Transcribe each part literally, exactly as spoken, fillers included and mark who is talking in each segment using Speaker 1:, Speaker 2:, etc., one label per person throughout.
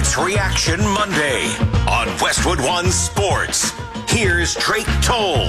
Speaker 1: It's Reaction Monday on Westwood One Sports. Here's Drake Toll.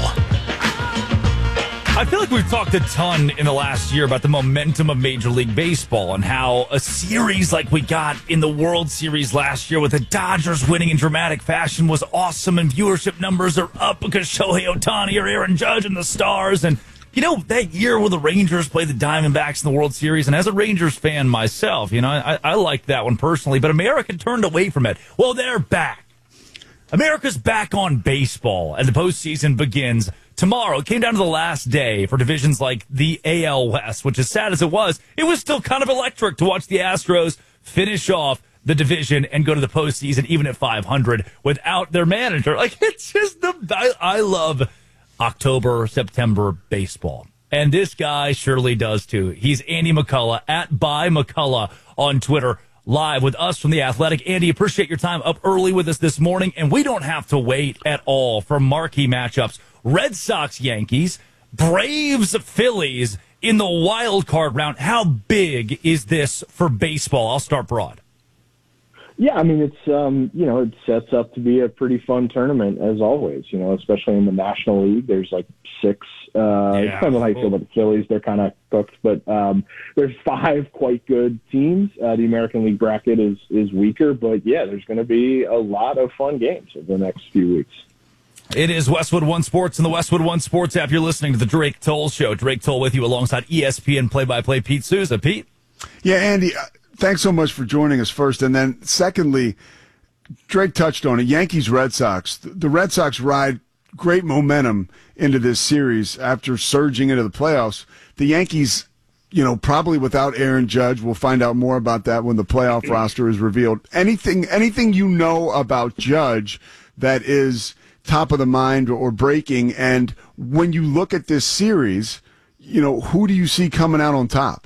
Speaker 2: I feel like we've talked a ton in the last year about the momentum of Major League Baseball and how a series like we got in the World Series last year with the Dodgers winning in dramatic fashion was awesome, and viewership numbers are up because Shohei Ohtani or Aaron Judge and the Stars. And, you know, that year where the Rangers played the Diamondbacks in the World Series, and as a Rangers fan myself, you know, I, I liked that one personally, but America turned away from it. Well, they're back. America's back on baseball, and the postseason begins tomorrow. It came down to the last day for divisions like the A L West, which, as sad as it was, it was still kind of electric to watch the Astros finish off the division and go to the postseason, even at five hundred, without their manager. Like, it's just the I, I love October, September baseball. And this guy surely does too. He's Andy McCullough at By McCullough on Twitter, live with us from The Athletic. Andy, appreciate your time up early with us this morning, and we don't have to wait at all for marquee matchups. Red Sox, Yankees, Braves, Phillies in the wild card round. How big is this for baseball? I'll start broad.
Speaker 3: Yeah, I mean, it's, um, you know, it sets up to be a pretty fun tournament, as always, you know, especially in the National League. There's like six, uh,
Speaker 2: yeah.
Speaker 3: I don't know how you feel about the Phillies. They're kind of cooked, but um, there's five quite good teams. Uh, the American League bracket is, is weaker, but yeah, there's going to be a lot of fun games over the next few weeks.
Speaker 2: It is Westwood One Sports and the Westwood One Sports app. You're listening to the Drake Toll Show. Drake Toll with you alongside E S P N play-by-play Pete Souza. Pete?
Speaker 4: Yeah, Andy, thanks so much for joining us first. And then secondly, Drake touched on it, Yankees-Red Sox. The Red Sox ride great momentum into this series after surging into the playoffs. The Yankees, you know, probably without Aaron Judge. We'll find out more about that when the playoff roster is revealed. Anything, anything you know about Judge that is top of the mind or breaking, and when you look at this series, you know, who do you see coming out on top?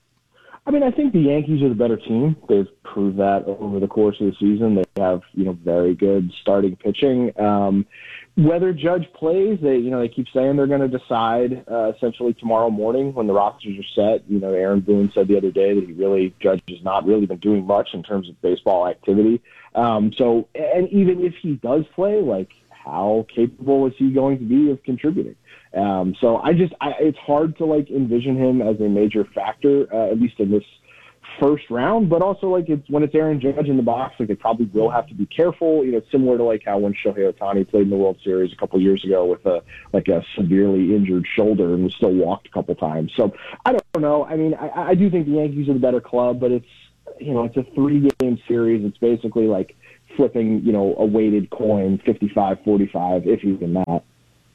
Speaker 3: I mean, I think the Yankees are the better team. They've proved that over the course of the season. They have, you know, very good starting pitching. Um, whether Judge plays, they, you know, they keep saying they're going to decide uh, essentially tomorrow morning when the rosters are set. You know, Aaron Boone said the other day that he really, Judge has not really been doing much in terms of baseball activity. Um, so, and even if he does play, like, how capable is he going to be of contributing? Um, so I just, I, it's hard to like envision him as a major factor, uh, at least in this first round, but also like it's when it's Aaron Judge in the box, like they probably will have to be careful, you know, similar to like how when Shohei Ohtani played in the World Series a couple of years ago with a, like a severely injured shoulder and was still walked a couple times. So I don't know. I mean, I, I do think the Yankees are the better club, but it's, you know, it's a three game series. It's basically like flipping, you know, a weighted coin, fifty-five forty-five, if even that.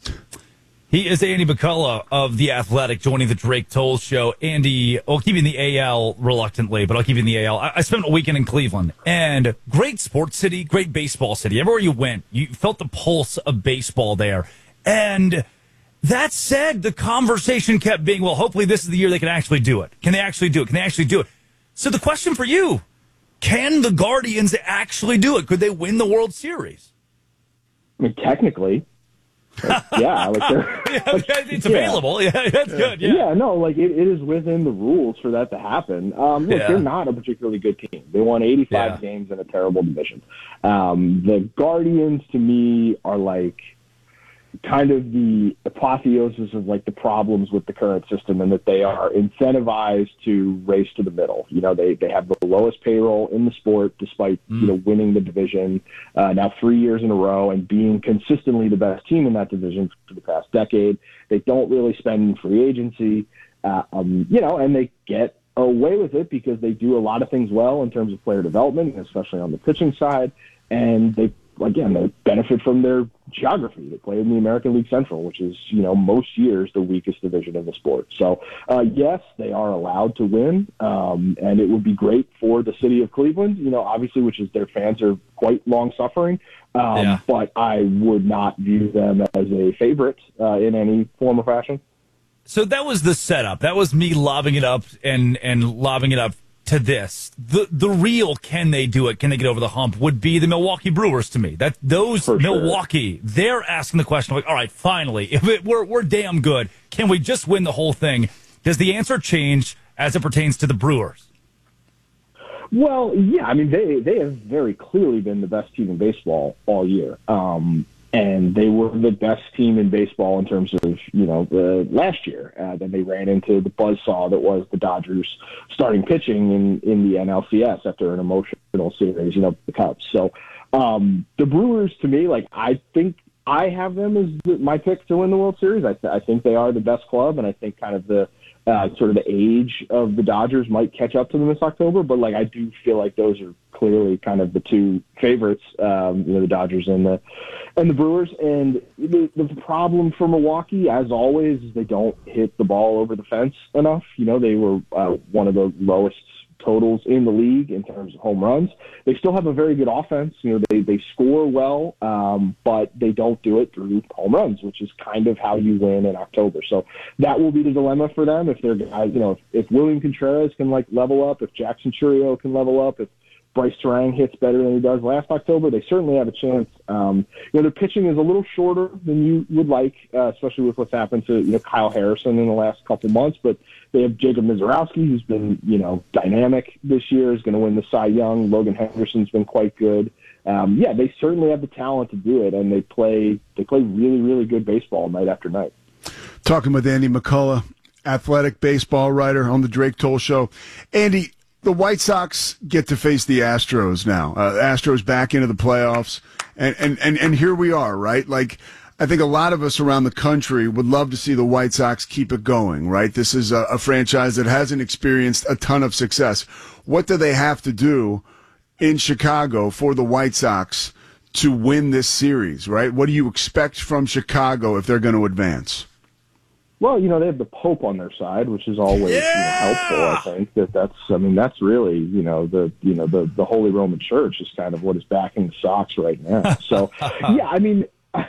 Speaker 2: He is Andy McCullough of The Athletic, joining the Drake Toll Show. Andy, I'll keep you in the A L reluctantly, but I'll keep you in the A L. I, I spent a weekend in Cleveland, and great sports city, great baseball city. Everywhere you went, you felt the pulse of baseball there. And that said, the conversation kept being, well, hopefully this is the year they can actually do it. Can they actually do it? Can they actually do it? So the question for you, can the Guardians actually do it? Could they win the World Series?
Speaker 3: I mean, technically, like, yeah, like they're,
Speaker 2: yeah,
Speaker 3: like,
Speaker 2: it's available. Yeah, yeah that's good. Yeah.
Speaker 3: yeah, no, like it, it is within the rules for that to happen. Um, look,
Speaker 2: yeah.
Speaker 3: they're not a particularly good team. They won eighty-five
Speaker 2: yeah.
Speaker 3: games in a terrible division. Um, the Guardians, to me, are like kind of the apotheosis of like the problems with the current system, and that they are incentivized to race to the middle. You know, they, they have the lowest payroll in the sport despite, mm. you know, winning the division uh, now three years in a row and being consistently the best team in that division for the past decade. They don't really spend in free agency, uh, um, you know, and they get away with it because they do a lot of things well in terms of player development, especially on the pitching side. And they, again, they benefit from their geography. They play in the American League Central, which is, you know, most years the weakest division in the sport. So, uh, yes, they are allowed to win, um, and it would be great for the city of Cleveland, you know, obviously, which is their fans are quite long-suffering. Um, yeah. But I would not view them as a favorite uh, in any form or fashion.
Speaker 2: So that was the setup. That was me lobbing it up and, and lobbing it up to this. The the real can they do it, can they get over the hump, would be the Milwaukee Brewers to me. That those
Speaker 3: For
Speaker 2: Milwaukee, sure. They're asking the question, like, all right, finally, if it, we're we're damn good, can we just win the whole thing? Does the answer change as it pertains to the Brewers?
Speaker 3: Well, yeah, I mean, they, they have very clearly been the best team in baseball all year. Um, and they were the best team in baseball in terms of, you know, the last year. Uh, then they ran into the buzzsaw that was the Dodgers starting pitching in, in the N L C S after an emotional series, you know, the Cubs. So um, the Brewers, to me, like, I think I have them as the, my pick to win the World Series. I, th- I think they are the best club, and I think kind of the uh, sort of the age of the Dodgers might catch up to them this October. But, like, I do feel like those are clearly kind of the two favorites, um, you know, the Dodgers and the and the Brewers. And the, the problem for Milwaukee, as always, is they don't hit the ball over the fence enough. You know, they were uh, one of the lowest totals in the league in terms of home runs. They still have a very good offense. You know, they, they score well, um, but they don't do it through home runs, which is kind of how you win in October. So that will be the dilemma for them. If they're guys, you know, if, if William Contreras can like level up, if Jackson Churio can level up, if Bryce Terang hits better than he does last October, they certainly have a chance. Um, you know, their pitching is a little shorter than you would like, uh, especially with what's happened to, you know, Kyle Harrison in the last couple months. But they have Jacob Mizorowski, who's been, you know, dynamic this year, is going to win the Cy Young. Logan Henderson's been quite good. Um, yeah, they certainly have the talent to do it, and they play they play really, really good baseball night after night.
Speaker 4: Talking with Andy McCullough, athletic baseball writer on the Drake Toll Show. Andy, the White Sox get to face the Astros now. Uh, Astros back into the playoffs, and, and, and, and here we are, right? Like, I think a lot of us around the country would love to see the White Sox keep it going, right? This is a, a franchise that hasn't experienced a ton of success. What do they have to do in Chicago for the White Sox to win this series, right? What do you expect from Chicago if they're going to advance?
Speaker 3: Well, you know, they have the Pope on their side, which is always
Speaker 2: yeah!
Speaker 3: you know, helpful. I think that that's, I mean, that's really, you know, the, you know, the, the Holy Roman Church is kind of what is backing the Sox right now. So, yeah, I mean,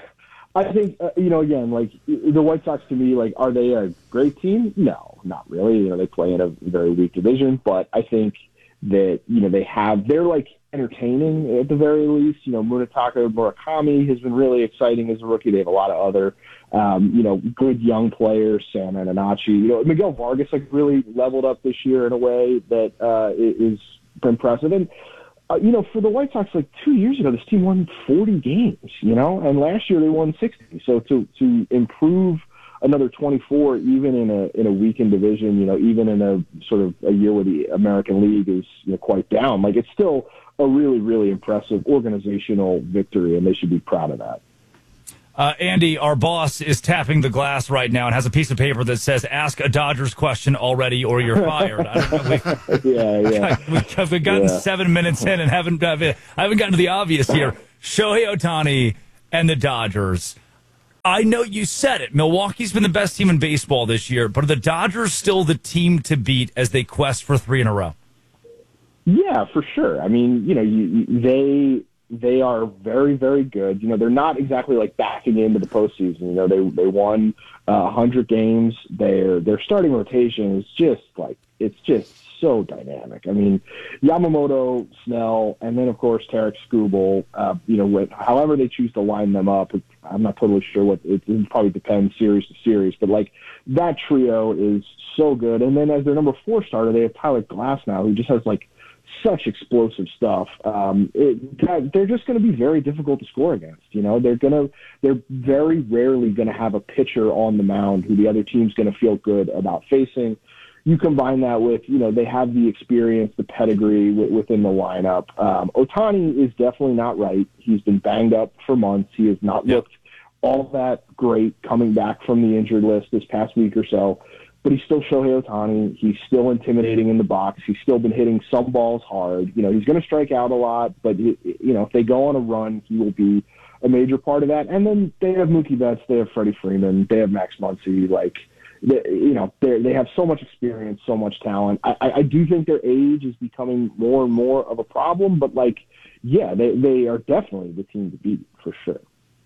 Speaker 3: I think, uh, you know, again, like the White Sox to me, like, are they a great team? No, not really. You know, they play in a very weak division, but I think that, you know, they have, they're like entertaining at the very least. You know, Munetaka Murakami has been really exciting as a rookie. They have a lot of other, um, you know, good young players, Sam Ananachi. You know, Miguel Vargas, like, really leveled up this year in a way that uh, is impressive. And, Uh, you know, for the White Sox, like two years ago, this team won forty games, you know, and last year they won sixty. So to to improve another twenty-four, even in a in a weakened division, you know, even in a sort of a year where the American League is, you know, quite down, like, it's still a really, really impressive organizational victory, and they should be proud of that.
Speaker 2: Uh, Andy, our boss, is tapping the glass right now and has a piece of paper that says, ask a Dodgers question already or you're fired. I don't know. We've,
Speaker 3: yeah, yeah.
Speaker 2: We've, we've gotten
Speaker 3: yeah.
Speaker 2: seven minutes in and haven't, uh, I haven't gotten to the obvious here. Shohei Ohtani and the Dodgers. I know you said it. Milwaukee's been the best team in baseball this year, but are the Dodgers still the team to beat as they quest for three in a row?
Speaker 3: Yeah, for sure. I mean, you know, you, you, they... They are very, very good. You know, they're not exactly like backing into the postseason. You know, they they won uh, one hundred games. Their their starting rotation is just like, it's just so dynamic. I mean, Yamamoto, Snell, and then of course Tarek Skubal. Uh, you know, with however they choose to line them up, I'm not totally sure what it, it probably depends series to series. But like that trio is so good. And then as their number four starter, they have Tyler Glasnow, who just has like such explosive stuff. Um, it, they're just going to be very difficult to score against. You know, they're going to, they're very rarely going to have a pitcher on the mound who the other team's going to feel good about facing. You combine that with, you know, they have the experience, the pedigree w- within the lineup. Um, Ohtani is definitely not right. He's been banged up for months. He has not
Speaker 2: Yep.
Speaker 3: looked all that great coming back from the injured list this past week or so. But he's still Shohei Ohtani. He's still intimidating in the box. He's still been hitting some balls hard. You know, he's going to strike out a lot, but, you know, if they go on a run, he will be a major part of that. And then they have Mookie Betts. They have Freddie Freeman. They have Max Muncy. Like, they, you know, they they have so much experience, so much talent. I, I do think their age is becoming more and more of a problem, but, like, yeah, they, they are definitely the team to beat for sure.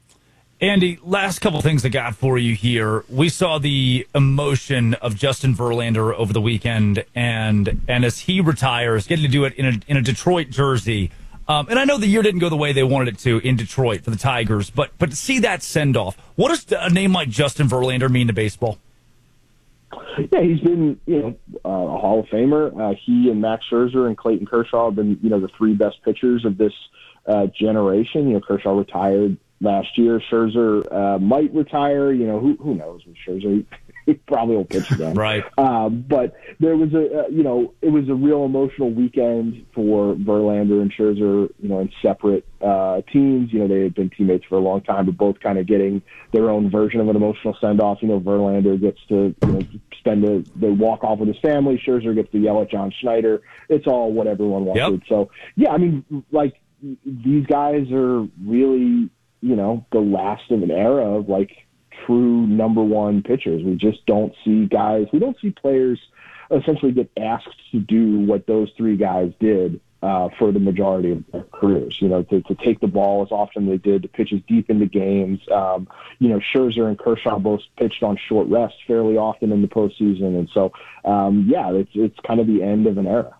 Speaker 2: Andy, last couple things I got for you here. We saw the emotion of Justin Verlander over the weekend, and and as he retires, getting to do it in a in a Detroit jersey. Um, and I know the year didn't go the way they wanted it to in Detroit for the Tigers, but but to see that send off, what does a name like Justin Verlander mean to baseball?
Speaker 3: yeah, he's been, you know, uh, a Hall of Famer. Uh, he and Max Scherzer and Clayton Kershaw have been, you know, the three best pitchers of this uh, generation. You know, Kershaw retired last year. Scherzer uh, might retire. You know, who who knows with Scherzer? He probably will pitch again.
Speaker 2: Right.
Speaker 3: Uh, but there was a, uh, you know, it was a real emotional weekend for Verlander and Scherzer, you know, in separate uh, teams. You know, they had been teammates for a long time, but both kind of getting their own version of an emotional send-off. You know, Verlander gets to, you know, spend a, they walk off with his family. Scherzer gets to yell at John Schneider. It's all what everyone wanted. Yep. So, yeah, I mean, like, these guys are really, you know, the last of an era of, like, true number one pitchers. We just don't see guys, we don't see players essentially get asked to do what those three guys did uh, for the majority of their careers. You know, to, to take the ball as often as they did, to pitch as deep into games. Um, you know, Scherzer and Kershaw both pitched on short rest fairly often in the postseason. And so, um, yeah, it's, it's kind of the end of an era.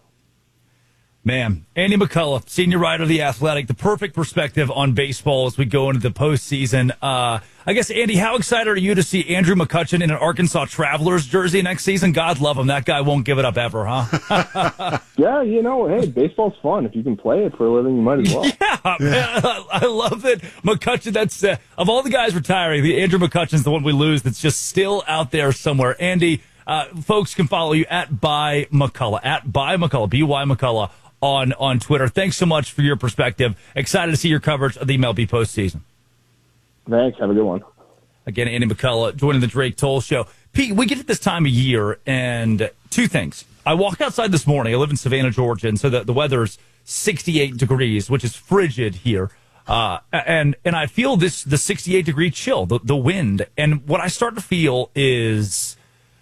Speaker 2: Man, Andy McCullough, senior writer of The Athletic, the perfect perspective on baseball as we go into the postseason. Uh, I guess, Andy, how excited are you to see Andrew McCutchen in an Arkansas Travelers jersey next season? God love him. That guy won't give it up ever, huh?
Speaker 3: Yeah, you know, hey, baseball's fun. If you can play it for a living, you might as well.
Speaker 2: Yeah, man, I love it. McCutchen, that's, uh, of all the guys retiring, the Andrew McCutchen's the one we lose that's just still out there somewhere. Andy, uh, folks can follow you at By McCullough, at By McCullough, B Y McCullough. On, on Twitter. Thanks so much for your perspective. Excited to see your coverage of the M L B postseason.
Speaker 3: Thanks. Have a good one.
Speaker 2: Again, Andy McCullough joining the Drake Toll Show. Pete, we get to this time of year, and two things. I walked outside this morning. I live in Savannah, Georgia, and so the, the weather's sixty-eight degrees, which is frigid here. Uh, and and I feel this the sixty-eight degree chill, the, the wind. And what I start to feel is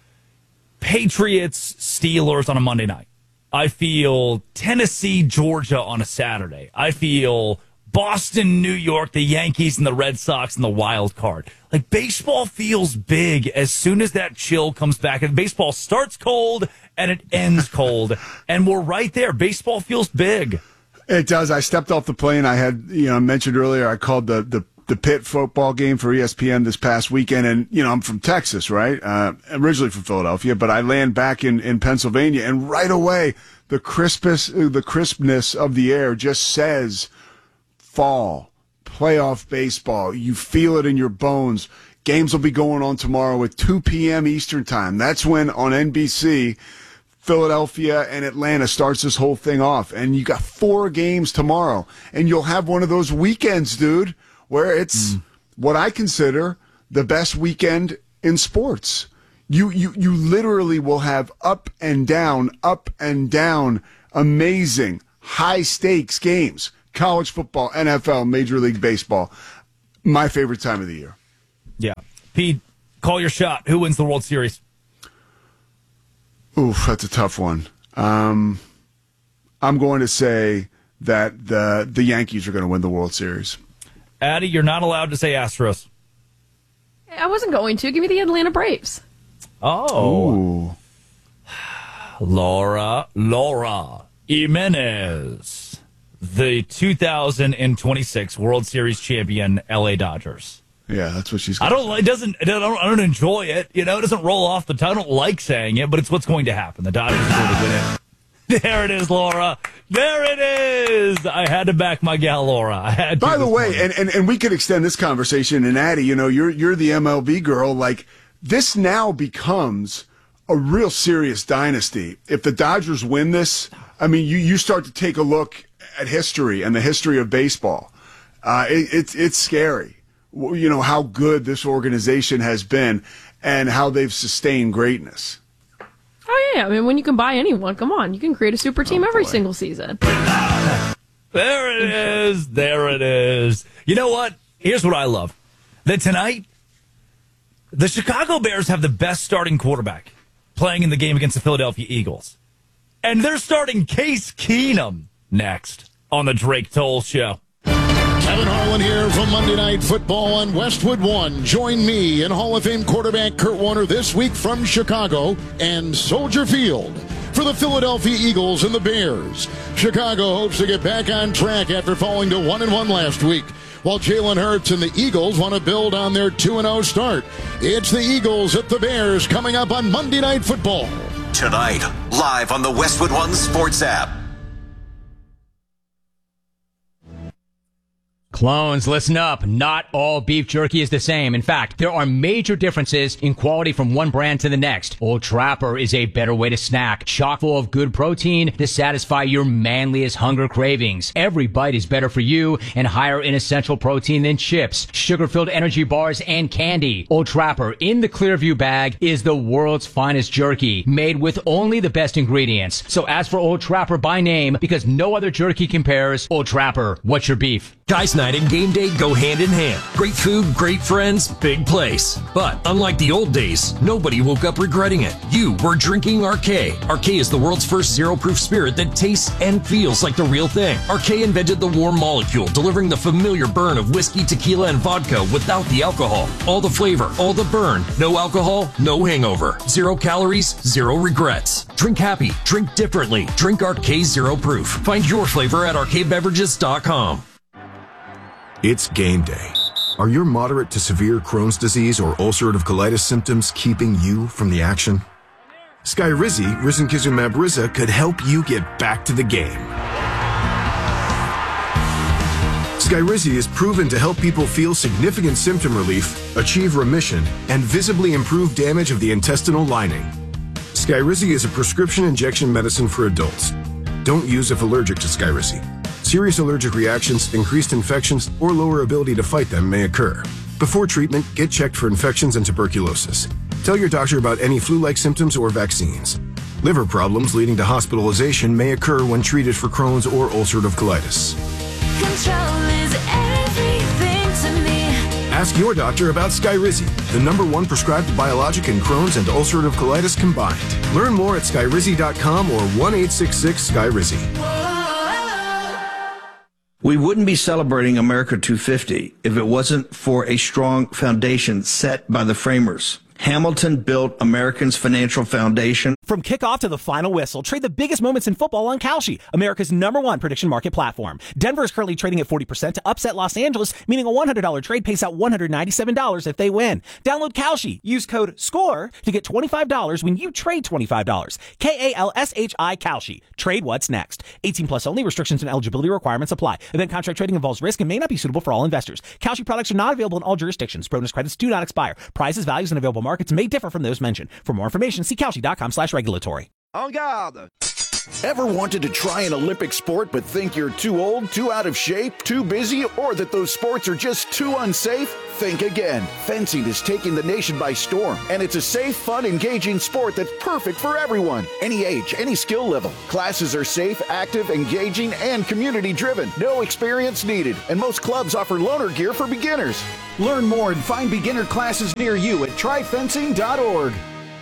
Speaker 2: Patriots, Steelers on a Monday night. I feel Tennessee, Georgia on a Saturday. I feel Boston, New York, the Yankees and the Red Sox and the wild card. Like, baseball feels big as soon as that chill comes back. And baseball starts cold and it ends cold. And we're right there. Baseball feels big.
Speaker 4: It does. I stepped off the plane. I had, you know, I mentioned earlier, I called the, the, the Pitt football game for E S P N this past weekend. And, you know, I'm from Texas, right? Uh, originally from Philadelphia, but I land back in, in Pennsylvania. And right away, the crispest, the crispness of the air just says fall, playoff baseball. You feel it in your bones. Games will be going on tomorrow at two p.m. Eastern time. That's when on N B C, Philadelphia and Atlanta starts this whole thing off. And you got four games tomorrow. And you'll have one of those weekends, dude, where it's mm. what I consider the best weekend in sports. You, you, you literally will have up and down, up and down, amazing, high-stakes games. College football, N F L, Major League Baseball. My favorite time of the year.
Speaker 2: Yeah. Pete, call your shot. Who wins the World Series?
Speaker 4: Oof, that's a tough one. Um, I'm going to say that the the Yankees are going to win the World Series.
Speaker 2: Addie, you're not allowed to say Astros.
Speaker 5: I wasn't going to. Give me the Atlanta Braves.
Speaker 2: Oh.
Speaker 4: Ooh.
Speaker 2: Laura, Laura Jimenez, the two thousand twenty-six World Series champion L A Dodgers.
Speaker 4: Yeah, that's what she's.
Speaker 2: I don't. It doesn't. I don't. I don't enjoy it. You know, it doesn't roll off the tongue. I don't like saying it, but it's what's going to happen. The Dodgers are going to win it. There it is, Laura. There it is. I had to back my gal, Laura. I had. To
Speaker 4: By the way,
Speaker 2: morning.
Speaker 4: and, and and we could extend this conversation. And Addie, you know, you're you're the M L B girl. Like, this now becomes a real serious dynasty. If the Dodgers win this, I mean, you you start to take a look at history and the history of baseball. Uh, it, it's it's scary. You know, how good this organization has been and how they've sustained greatness.
Speaker 5: Oh, yeah. I mean, when you can buy anyone, come on. You can create a super team
Speaker 4: oh,
Speaker 5: every
Speaker 4: boy.
Speaker 5: single season.
Speaker 2: There it is. There it is. You know what? Here's what I love. That tonight, the Chicago Bears have the best starting quarterback playing in the game against the Philadelphia Eagles. And they're starting Case Keenum next on the Drake Toll Show.
Speaker 6: Kevin Harlan here from Monday Night Football on Westwood One. Join me and Hall of Fame quarterback Kurt Warner this week from Chicago and Soldier Field. for the Philadelphia Eagles and the Bears. Chicago hopes to get back on track after falling to one and one last week, while Jalen Hurts and the Eagles want to build on their two and oh start. It's the Eagles at the Bears coming up on Monday Night Football.
Speaker 1: Tonight, live on the Westwood One Sports app.
Speaker 7: Clones, listen up. Not all beef jerky is the same. In fact, there are major differences in quality from one brand to the next. Old Trapper is a better way to snack, chock full of good protein to satisfy your manliest hunger cravings. Every bite is better for you and higher in essential protein than chips, sugar-filled energy bars, and candy. Old Trapper in the Clearview bag is the world's finest jerky, made with only the best ingredients. So ask for Old Trapper by name because no other jerky compares. Old Trapper, what's your beef?
Speaker 8: Guys night and game day go hand in hand. Great food, great friends, big place. But unlike the old days, nobody woke up regretting it. You were drinking R K. R K is the world's first zero-proof spirit that tastes and feels like the real thing. R K invented the warm molecule, delivering the familiar burn of whiskey, tequila, and vodka without the alcohol. All the flavor, all the burn. No alcohol, no hangover. Zero calories, zero regrets. Drink happy, drink differently. Drink R K Zero Proof. Find your flavor at R K beverages dot com.
Speaker 9: It's game day. Are your moderate to severe Crohn's disease or ulcerative colitis symptoms keeping you from the action? Skyrizi, risankizumab Riza, could help you get back to the game. Skyrizi is proven to help people feel significant symptom relief, achieve remission, and visibly improve damage of the intestinal lining. Skyrizi is a prescription injection medicine for adults. Don't use if allergic to Skyrizi. Serious allergic reactions, increased infections, or lower ability to fight them may occur. Before treatment, get checked for infections and tuberculosis. Tell your doctor about any flu-like symptoms or vaccines. Liver problems leading to hospitalization may occur when treated for Crohn's or ulcerative colitis.
Speaker 10: Control is everything to me.
Speaker 9: Ask your doctor about Skyrizi, the number one prescribed biologic in Crohn's and ulcerative colitis combined. Learn more at skyrizi dot com or one eight six six Skyrizi.
Speaker 11: We wouldn't be celebrating America two fifty if it wasn't for a strong foundation set by the framers. Hamilton built Americans' financial foundation.
Speaker 12: From kickoff to the final whistle, trade the biggest moments in football on Kalshi, America's number one prediction market platform. Denver is currently trading at forty percent to upset Los Angeles, meaning a one hundred dollars trade pays out one hundred ninety-seven dollars if they win. Download Kalshi. Use code SCORE to get twenty-five dollars when you trade twenty-five dollars. K A L S H I Kalshi. Trade what's next. eighteen plus only. Restrictions and eligibility requirements apply. Event contract trading involves risk and may not be suitable for all investors. Kalshi products are not available in all jurisdictions. Bonus credits do not expire. Prizes, values, and available markets may differ from those mentioned. For more information, see Kalshi dot com slash regulatory.
Speaker 13: En garde! Ever wanted to try an Olympic sport but think you're too old, too out of shape, too busy, or that those sports are just too unsafe? Think again. Fencing is taking the nation by storm, and it's a safe, fun, engaging sport that's perfect for everyone. Any age, any skill level. Classes are safe, active, engaging, and community-driven. No experience needed, and most clubs offer loaner gear for beginners. Learn more and find beginner classes near you at try fencing dot org.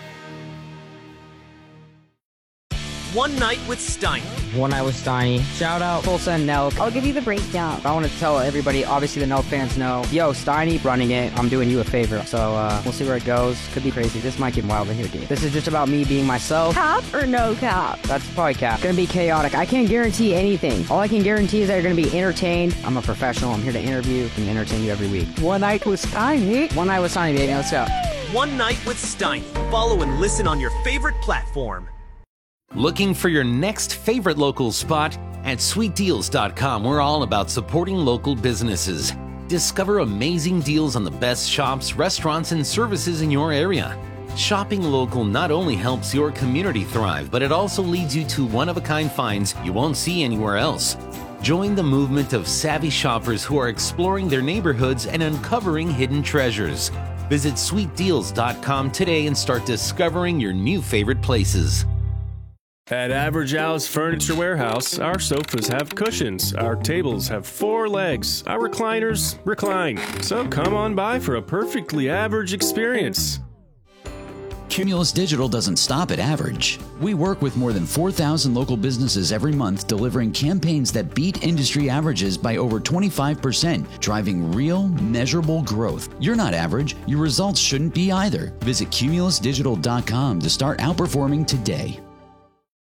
Speaker 14: One Night with Steiny.
Speaker 15: One Night with Steiny. Shout out Tulsa and Nelk.
Speaker 16: I'll give you the breakdown.
Speaker 15: I want to tell everybody, obviously the Nelk fans know, yo, Steiny running it, I'm doing you a favor. So uh, we'll see where it goes. Could be crazy. This might get wild in here, dude. This is just about me being myself.
Speaker 16: Cap or no cap?
Speaker 15: That's probably cap. Gonna be chaotic. I can't guarantee anything. All I can guarantee is that you're gonna be entertained. I'm a professional. I'm here to interview and entertain you every week.
Speaker 16: One Night with Steiny.
Speaker 15: One Night with Steiny, baby. Let's go.
Speaker 14: One Night with Steiny. Follow and listen on your favorite platform.
Speaker 17: Looking for your next favorite local spot? At sweet deals dot com, we're all about supporting local businesses. Discover amazing deals on the best shops, restaurants, and services in your area. Shopping local not only helps your community thrive, but it also leads you to one-of-a-kind finds you won't see anywhere else. Join the movement of savvy shoppers who are exploring their neighborhoods and uncovering hidden treasures. Visit sweet deals dot com today and start discovering your new favorite places.
Speaker 18: At Average Al's Furniture Warehouse, our sofas have cushions, our tables have four legs, our recliners recline. So come on by for a perfectly average experience.
Speaker 19: Cumulus Digital doesn't stop at average. We work with more than four thousand local businesses every month, delivering campaigns that beat industry averages by over twenty-five percent, driving real, measurable growth. You're not average. Your results shouldn't be either. Visit cumulus digital dot com to start outperforming today.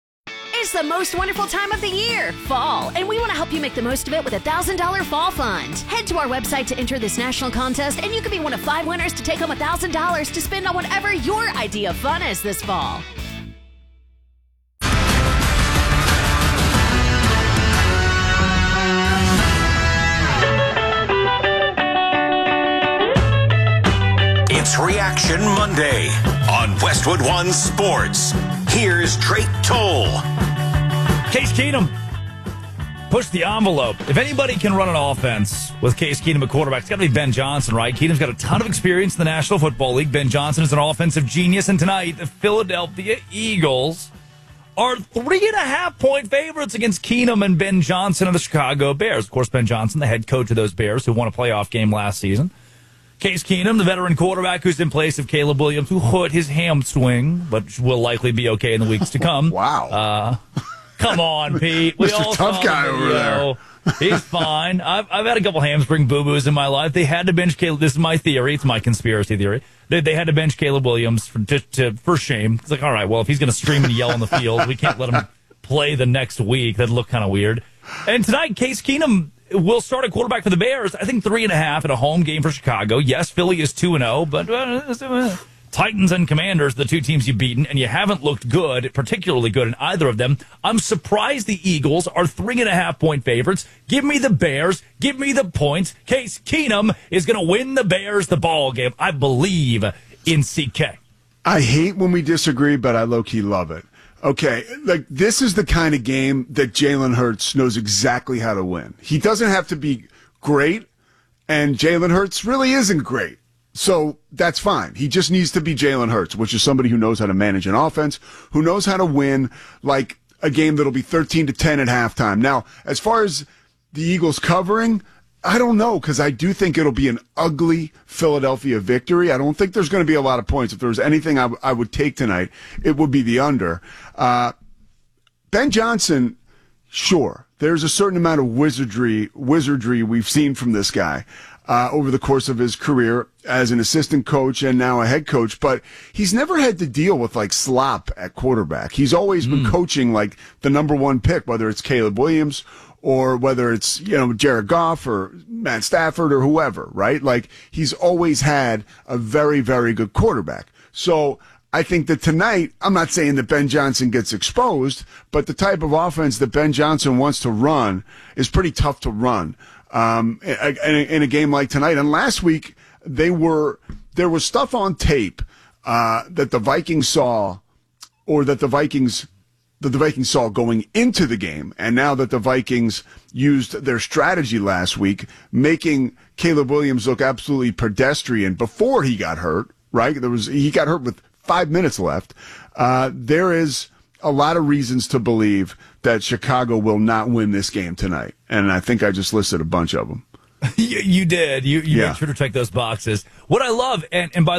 Speaker 20: the most wonderful time of the year, fall, and we want to help you make the most of it with a one thousand dollars Fall Fund. Head to our website to enter this national contest, and you could be one of five winners to take home one thousand dollars to spend on whatever your idea of fun is this fall.
Speaker 1: It's Reaction Monday on Westwood One Sports. Here's Drake Toll.
Speaker 2: Case Keenum, push the envelope. If anybody can run an offense with Case Keenum at quarterback, it's got to be Ben Johnson, right? Keenum's got a ton of experience in the National Football League. Ben Johnson is an offensive genius. And tonight, the Philadelphia Eagles are three and a half point favorites against Keenum and Ben Johnson of the Chicago Bears. Of course, Ben Johnson, the head coach of those Bears, who won a playoff game last season. Case Keenum, the veteran quarterback who's in place of Caleb Williams, who hurt his hamstring, but will likely be okay in the weeks to come.
Speaker 4: Wow.
Speaker 2: Uh, come on, Pete. We
Speaker 4: Mister
Speaker 2: all
Speaker 4: Tough
Speaker 2: saw
Speaker 4: guy
Speaker 2: the
Speaker 4: over
Speaker 2: video. He's fine. I've, I've had a couple hamstring boo-boos in my life. They had to bench Caleb. This is my theory. It's my conspiracy theory. They, they had to bench Caleb Williams for, to, to, for shame. It's like, all right, well, if he's going to scream and yell on the field, we can't let him play the next week. That'd look kind of weird. And tonight, Case Keenum will start at quarterback for the Bears. I think three and a half at a home game for Chicago. Yes, Philly is two and zero, but uh, Titans and Commanders, the two teams you've beaten, and you haven't looked good, particularly good in either of them. I'm surprised the Eagles are three and a half point favorites. Give me the Bears. Give me the points. Case Keenum is going to win the Bears the ball game. I believe in C K.
Speaker 4: I hate when we disagree, but I low-key love it. Okay, like this is the kind of game that Jalen Hurts knows exactly how to win. He doesn't have to be great, and Jalen Hurts really isn't great. So that's fine. He just needs to be Jalen Hurts, which is somebody who knows how to manage an offense, who knows how to win like a game that'll be thirteen to ten at halftime. Now, as far as the Eagles covering, I don't know, because I do think it'll be an ugly Philadelphia victory. I don't think there's going to be a lot of points. If there was anything I, w- I would take tonight, it would be the under. Uh, Ben Johnson, sure, there's a certain amount of wizardry wizardry we've seen from this guy uh, over the course of his career as an assistant coach and now a head coach, but he's never had to deal with like slop at quarterback. He's always mm. been coaching like the number one pick, whether it's Caleb Williams or whether it's, you know, Jared Goff or Matt Stafford or whoever, right? Like, he's always had a very, very good quarterback. So I think that tonight, I'm not saying that Ben Johnson gets exposed, but the type of offense that Ben Johnson wants to run is pretty tough to run um, in, in a game like tonight. And last week, they were there was stuff on tape uh, that the Vikings saw or that the Vikings that the Vikings saw going into the game, and now that the Vikings used their strategy last week, making Caleb Williams look absolutely pedestrian before he got hurt, right? There was he got hurt with five minutes left. Uh, there is a lot of reasons to believe that Chicago will not win this game tonight, and I think I just listed a bunch of them.
Speaker 2: you, you did. You, you
Speaker 4: yeah.
Speaker 2: made sure to check those boxes. What I love, and, and by